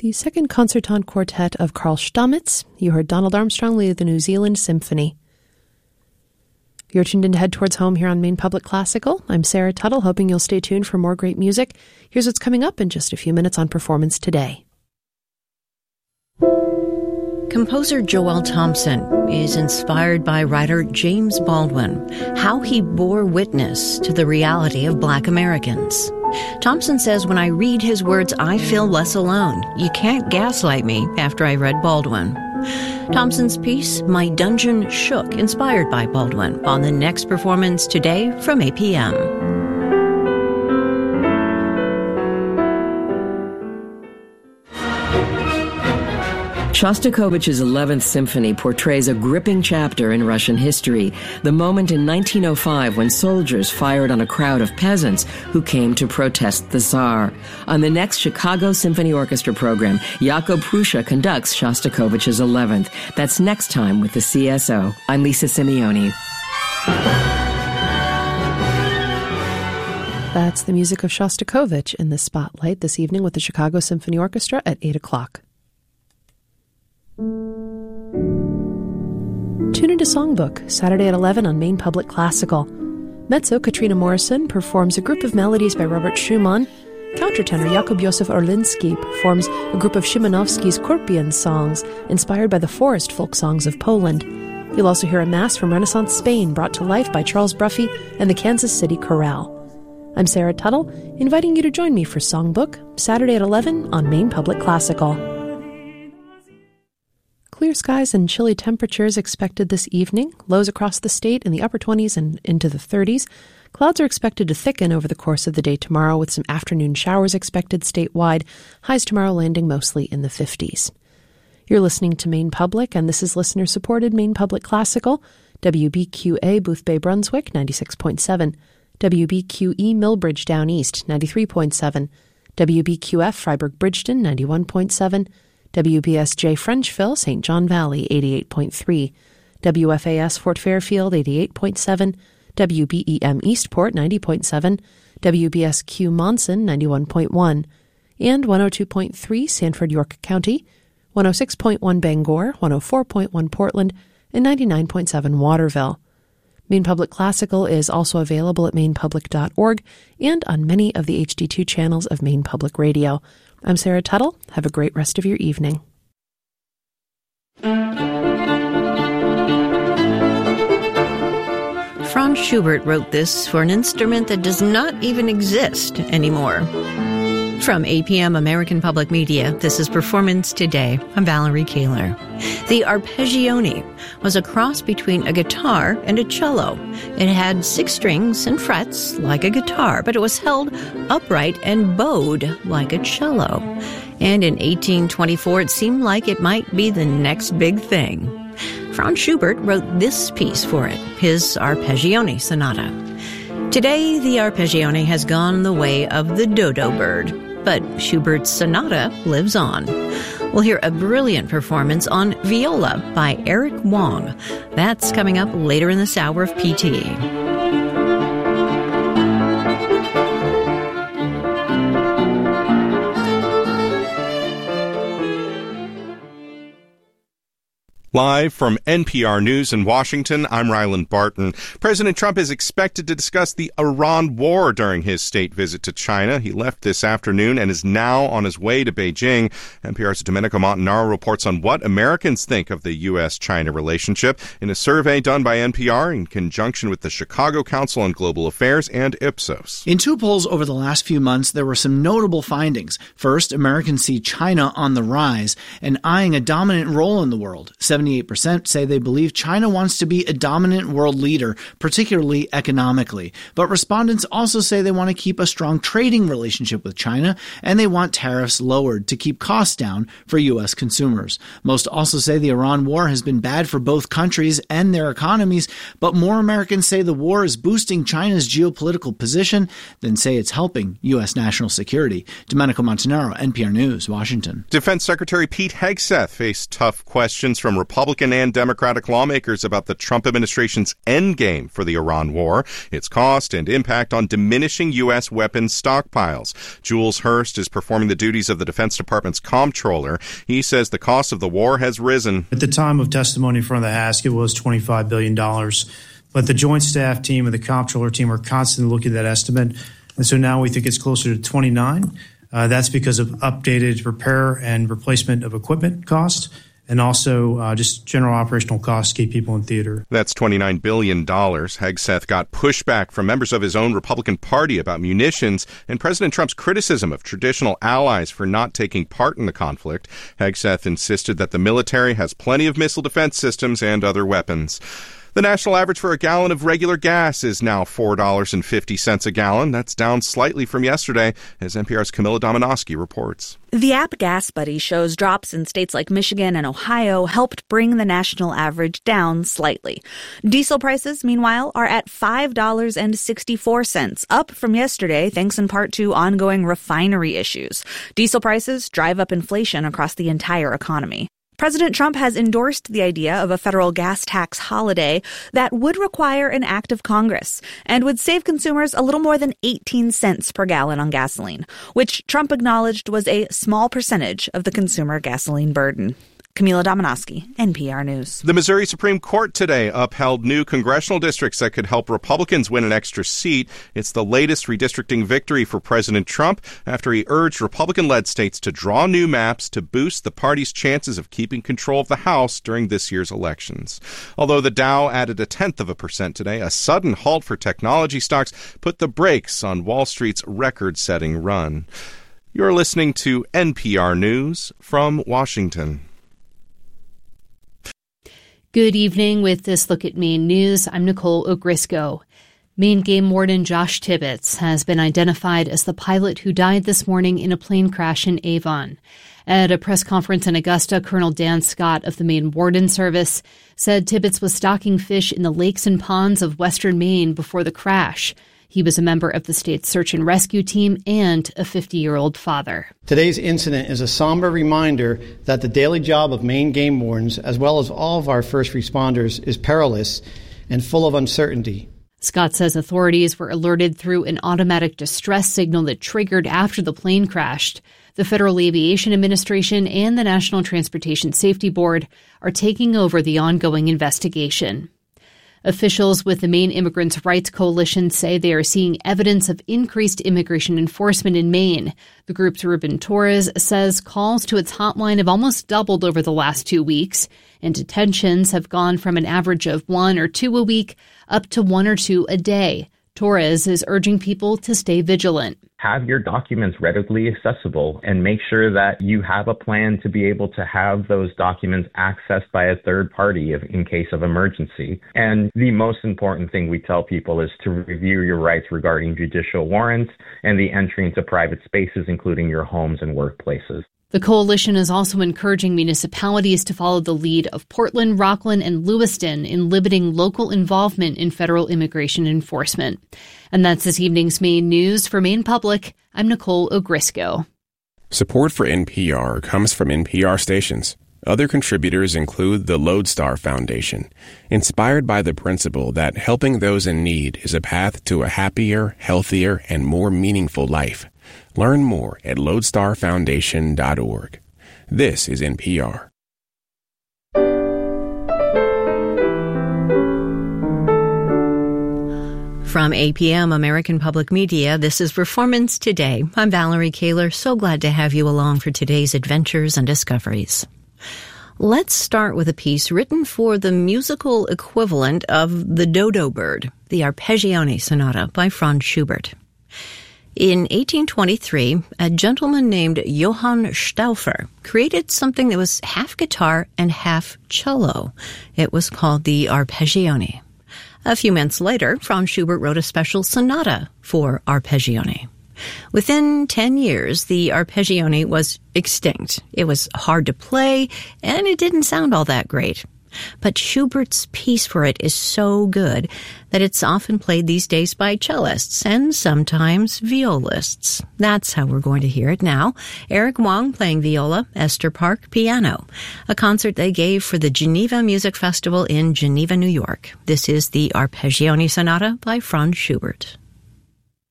The second concertant quartet of Carl Stamitz. You heard Donald Armstrong lead the New Zealand Symphony. You're tuned in to Head Towards Home here on Maine Public Classical. I'm Sarah Tuttle, hoping you'll stay tuned for more great music. Here's what's coming up in just a few minutes on Performance Today. Composer Joel Thompson is inspired by writer James Baldwin, how he bore witness to the reality of Black Americans. Thompson says, when I read his words, I feel less alone. You can't gaslight me after I read Baldwin. Thompson's piece, My Dungeon Shook, inspired by Baldwin, on the next Performance Today from 8 p.m. Shostakovich's 11th Symphony portrays a gripping chapter in Russian history, the moment in 1905 when soldiers fired on a crowd of peasants who came to protest the Tsar. On the next Chicago Symphony Orchestra program, Jakub Prussia conducts Shostakovich's 11th. That's next time with the CSO. I'm Lisa Simeoni. That's the music of Shostakovich in the spotlight this evening with the Chicago Symphony Orchestra at 8 o'clock. Tune into Songbook, Saturday at 11 on Maine Public Classical. Mezzo Katrina Morrison performs a group of melodies by Robert Schumann. Countertenor Jakub Józef Orlinski performs a group of Szymanowski's Scorpion songs, inspired by the forest folk songs of Poland. You'll also hear a mass from Renaissance Spain brought to life by Charles Bruffy and the Kansas City Chorale. I'm Sarah Tuttle, inviting you to join me for Songbook, Saturday at 11 on Maine Public Classical. Clear skies and chilly temperatures expected this evening. Lows across the state in the upper 20s and into the 30s. Clouds are expected to thicken over the course of the day tomorrow, with some afternoon showers expected statewide. Highs tomorrow landing mostly in the 50s. You're listening to Maine Public, and this is listener-supported Maine Public Classical. WBQA Boothbay Brunswick, 96.7. WBQE Millbridge Down East, 93.7. WBQF Freiburg Bridgeton, 91.7. WBSJ Frenchville, St. John Valley, 88.3. WFAS Fort Fairfield, 88.7. WBEM Eastport, 90.7. WBSQ Monson, 91.1. And 102.3 Sanford, York County, 106.1 Bangor, 104.1 Portland, and 99.7 Waterville. Maine Public Classical is also available at mainepublic.org and on many of the HD2 channels of Maine Public Radio. I'm Sarah Tuttle. Have a great rest of your evening. Franz Schubert wrote this for an instrument that does not even exist anymore. From 8 p.m. American Public Media, this is Performance Today. I'm Valerie Kaler. The arpeggione was a cross between a guitar and a cello. It had 6 strings and frets like a guitar, but it was held upright and bowed like a cello. And in 1824, it seemed like it might be the next big thing. Franz Schubert wrote this piece for it, his Arpeggione Sonata. Today, the arpeggione has gone the way of the dodo bird, but Schubert's sonata lives on. We'll hear a brilliant performance on viola by Eric Wong. That's coming up later in this hour of PT. Live from NPR News in Washington, I'm Ryland Barton. President Trump is expected to discuss the Iran war during his state visit to China. He left this afternoon and is now on his way to Beijing. NPR's Domenico Montanaro reports on what Americans think of the U.S.-China relationship in a survey done by NPR in conjunction with the Chicago Council on Global Affairs and Ipsos. In 2 polls over the last few months, there were some notable findings. First, Americans see China on the rise and eyeing a dominant role in the world. 78% say they believe China wants to be a dominant world leader, particularly economically. But respondents also say they want to keep a strong trading relationship with China, and they want tariffs lowered to keep costs down for U.S. consumers. Most also say the Iran war has been bad for both countries and their economies, but more Americans say the war is boosting China's geopolitical position than say it's helping U.S. national security. Domenico Montanaro, NPR News, Washington. Defense Secretary Pete Hegseth faced tough questions from Republicans Republican and Democratic lawmakers about the Trump administration's endgame for the Iran war, its cost and impact on diminishing U.S. weapons stockpiles. Jules Hurst is performing the duties of the Defense Department's comptroller. He says the cost of the war has risen. At the time of testimony in front of the House, it was $25 billion. But the Joint Staff team and the comptroller team are constantly looking at that estimate. And so now we think it's closer to 29. That's because of updated repair and replacement of equipment costs, and also just general operational costs to keep people in theater. That's $29 billion. Hegseth got pushback from members of his own Republican Party about munitions and President Trump's criticism of traditional allies for not taking part in the conflict. Hegseth insisted that the military has plenty of missile defense systems and other weapons. The national average for a gallon of regular gas is now $4.50 a gallon. That's down slightly from yesterday, as NPR's Camilla Dominowski reports. The app Gas Buddy shows drops in states like Michigan and Ohio helped bring the national average down slightly. Diesel prices, meanwhile, are at $5.64, up from yesterday, thanks in part to ongoing refinery issues. Diesel prices drive up inflation across the entire economy. President Trump has endorsed the idea of a federal gas tax holiday that would require an act of Congress and would save consumers a little more than 18 cents per gallon on gasoline, which Trump acknowledged was a small percentage of the consumer gasoline burden. Camila Dominowski, NPR News. The Missouri Supreme Court today upheld new congressional districts that could help Republicans win an extra seat. It's the latest redistricting victory for President Trump after he urged Republican-led states to draw new maps to boost the party's chances of keeping control of the House during this year's elections. Although the Dow added 0.1% today, a sudden halt for technology stocks put the brakes on Wall Street's record-setting run. You're listening to NPR News from Washington. Good evening. With this look at Maine news, I'm Nicole Ogrisco. Maine Game Warden Josh Tibbetts has been identified as the pilot who died this morning in a plane crash in Avon. At a press conference in Augusta, Colonel Dan Scott of the Maine Warden Service said Tibbetts was stocking fish in the lakes and ponds of western Maine before the crash. He was a member of the state's search and rescue team and a 50-year-old father. Today's incident is a somber reminder that the daily job of Maine game wardens, as well as all of our first responders, is perilous and full of uncertainty. Scott says authorities were alerted through an automatic distress signal that triggered after the plane crashed. The Federal Aviation Administration and the National Transportation Safety Board are taking over the ongoing investigation. Officials with the Maine Immigrants' Rights Coalition say they are seeing evidence of increased immigration enforcement in Maine. The group's Ruben Torres says calls to its hotline have almost doubled over the last 2 weeks, and detentions have gone from an average of 1 or 2 a week up to 1 or 2 a day. Torres is urging people to stay vigilant. Have your documents readily accessible and make sure that you have a plan to be able to have those documents accessed by a third party in case of emergency. And the most important thing we tell people is to review your rights regarding judicial warrants and the entry into private spaces, including your homes and workplaces. The coalition is also encouraging municipalities to follow the lead of Portland, Rockland, and Lewiston in limiting local involvement in federal immigration enforcement. And that's this evening's Maine News. For Maine Public, I'm Nicole Ogrisco. Support for NPR comes from NPR stations. Other contributors include the Lodestar Foundation, inspired by the principle that helping those in need is a path to a happier, healthier, and more meaningful life. Learn more at lodestarfoundation.org. This is NPR. From APM American Public Media, this is Performance Today. I'm Valerie Kaler. So glad to have you along for today's adventures and discoveries. Let's start with a piece written for the musical equivalent of the Dodo Bird, the Arpeggione Sonata by Franz Schubert. In 1823, a gentleman named Johann Stauffer created something that was half guitar and half cello. It was called the Arpeggione. A few months later, Franz Schubert wrote a special sonata for Arpeggione. Within 10 years, the Arpeggione was extinct. It was hard to play, and it didn't sound all that great. But Schubert's piece for it is so good that it's often played these days by cellists and sometimes violists. That's how we're going to hear it now. Eric Wong playing viola, Esther Park piano, a concert they gave for the Geneva Music Festival in Geneva, New York. This is the Arpeggione Sonata by Franz Schubert.